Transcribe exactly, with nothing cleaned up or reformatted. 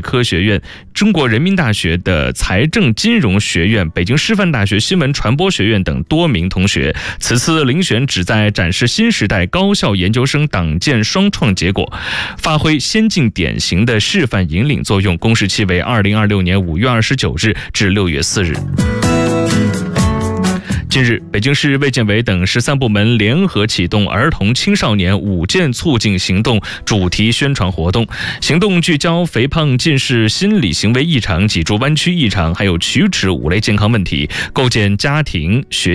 科学院、中国人民大学的财政金融学院、北京师范大学新闻传播学院等多名同学。此次遴选旨在展示新时代高校研究生党建双创结果，发挥先进典型的示范引领作用。公示期为二零二六年五月二十九日至六月四日。近日，北京市卫健委等十三部门联合启动儿童青少年五健促进行动主题宣传活动。行动聚焦肥胖、近视、心理行为异常、脊柱弯曲异常，还有龋齿五类健康问题，构建家庭、学